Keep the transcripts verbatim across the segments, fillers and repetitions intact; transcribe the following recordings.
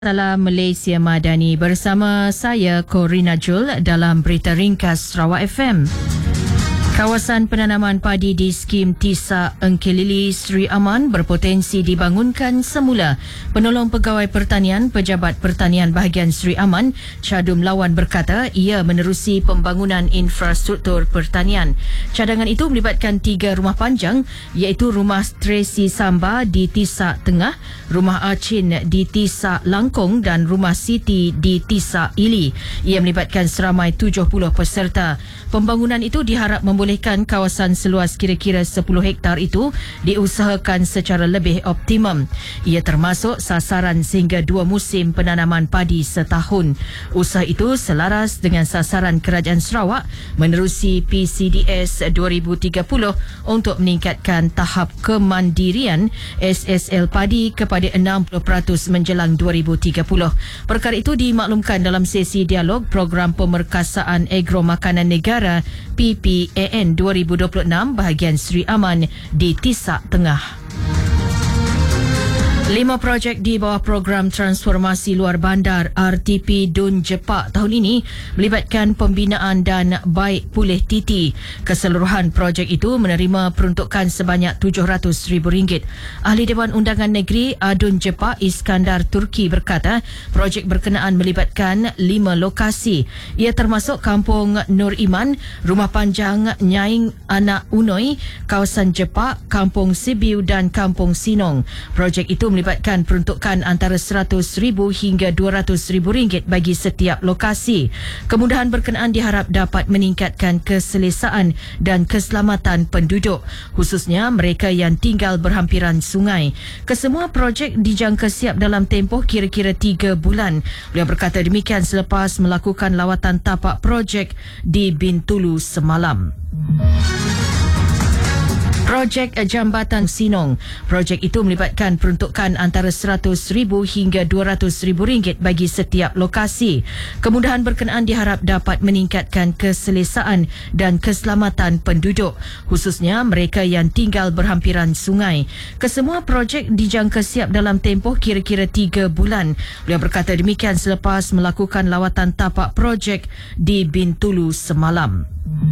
Salam Malaysia Madani bersama saya Corina Jul dalam Berita Ringkas Sarawak F M. Kawasan penanaman padi di skim Tisak Engkelili Sri Aman berpotensi dibangunkan semula. Penolong Pegawai Pertanian Pejabat Pertanian Bahagian Sri Aman, Chadum Lawan berkata ia menerusi pembangunan infrastruktur pertanian. Cadangan itu melibatkan tiga rumah panjang iaitu Rumah Tracy Samba di Tisak Tengah, Rumah Achin di Tisak Langkong dan Rumah Siti di Tisak Ili. Ia melibatkan seramai tujuh puluh peserta. Pembangunan itu diharap membolehkan kawasan seluas kira-kira sepuluh hektar itu diusahakan secara lebih optimum. Ia termasuk sasaran sehingga dua musim penanaman padi setahun. Usaha itu selaras dengan sasaran Kerajaan Sarawak menerusi P C D S dua ribu tiga puluh untuk meningkatkan tahap kemandirian S S L padi kepada enam puluh peratus menjelang dua ribu tiga puluh. Perkara itu dimaklumkan dalam sesi dialog Program Pemerkasaan Agro Makanan Negara P P A N dua ribu dua puluh enam bahagian Sri Aman di Tisak Tengah. Lima projek di bawah program transformasi luar bandar R T P Dun Jepak tahun ini melibatkan pembinaan dan baik pulih T T. Keseluruhan projek itu menerima peruntukan sebanyak tujuh ratus ribu ringgit. Ahli Dewan Undangan Negeri Adun Jepak Iskandar Turki berkata projek berkenaan melibatkan lima lokasi. Ia termasuk Kampung Nur Iman, Rumah Panjang Nyaing Anak Unoi, Kawasan Jepak, Kampung Sibiu dan Kampung Sinong. Projek itu melibatkan peruntukan antara seratus ribu hingga dua ratus ribu ringgit bagi setiap lokasi. Kemudahan berkenaan diharap dapat meningkatkan keselesaan dan keselamatan penduduk, khususnya mereka yang tinggal berhampiran sungai. Kesemua projek dijangka siap dalam tempoh kira-kira tiga bulan. Beliau berkata demikian selepas melakukan lawatan tapak projek di Bintulu semalam. Projek Jambatan Sinong. Projek itu melibatkan peruntukan antara seratus ribu hingga dua ratus ribu ringgit bagi setiap lokasi. Kemudahan berkenaan diharap dapat meningkatkan keselesaan dan keselamatan penduduk, khususnya mereka yang tinggal berhampiran sungai. Kesemua projek dijangka siap dalam tempoh kira-kira tiga bulan. Beliau berkata demikian selepas melakukan lawatan tapak projek di Bintulu semalam.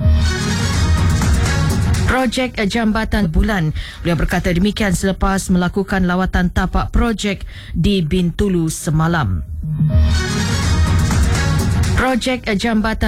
Projek Jambatan Bulan. Beliau berkata demikian selepas melakukan lawatan tapak projek di Bintulu semalam. Projek Jambatan